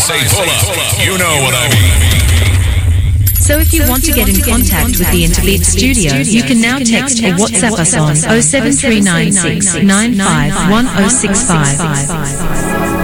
say pull up, you know what I mean. So if you want to get in contact with the Interbeat Studios, you can now text or WhatsApp us on 07396 95 1065.